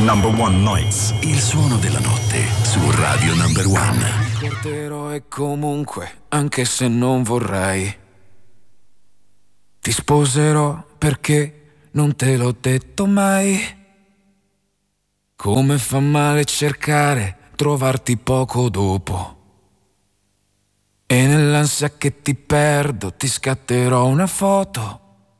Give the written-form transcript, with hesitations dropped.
Number One Nights. Il suono della notte su Radio Number One. Mi perderò e comunque, anche se non vorrei, ti sposerò perché non te l'ho detto mai. Come fa male cercare, trovarti poco dopo. E nell'ansia che ti perdo ti scatterò una foto